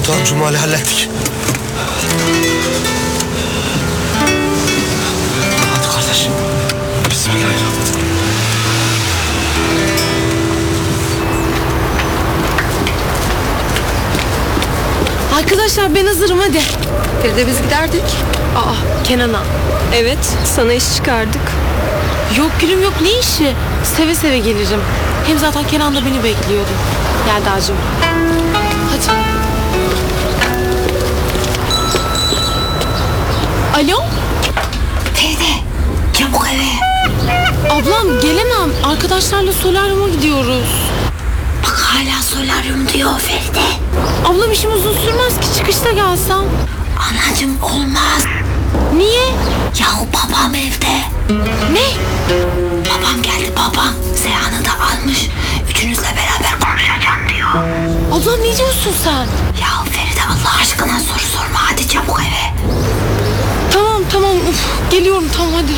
Tamam, Cumali hallettik. Hadi kardeşim. Bismillahirrahmanirrahim. Arkadaşlar ben hazırım, hadi. Bir de biz giderdik. Aa, Kenan'a. Evet, sana iş çıkardık. Yok gülüm yok, ne işi? Seve seve gelirim. Hem zaten Kenan da beni bekliyordu. Yelda'cığım. Hadi. Alo? Teyze, çabuk eve. Ablam gelemem. Arkadaşlarla solaryuma gidiyoruz. Bak hala solaryum diyor Feride. Ablam işim uzun sürmez ki, çıkışta gelsem. Anacığım olmaz. Niye? Yahu babam evde. Ne? Babam geldi babam. Seyhan'ı da almış. Üçünüzle beraber konuşacağım diyor. Ablam ne diyorsun sen? Yahu Feride Allah aşkına soru sorma. Hadi çabuk eve. Tamam uf, geliyorum tamam hadi.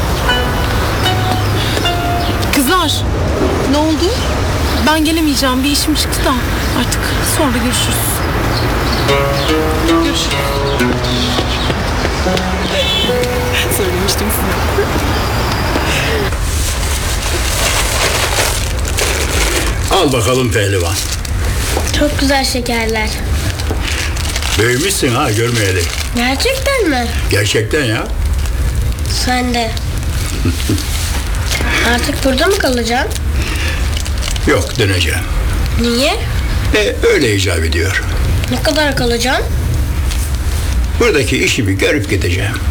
Kızlar. Ne oldu? Ben gelemeyeceğim, bir işim çıktı da artık sonra görüşürüz. Görüşürüz. Söylemiştim size. Al bakalım pehlivan. Çok güzel şekerler. Büyümüşsün ha, görmeyeli. Gerçekten mi? Gerçekten ya. Sen de. Artık burada mı kalacaksın? Yok, döneceğim. Niye? Öyle icap ediyor. Ne kadar kalacaksın? Buradaki işimi görüp gideceğim.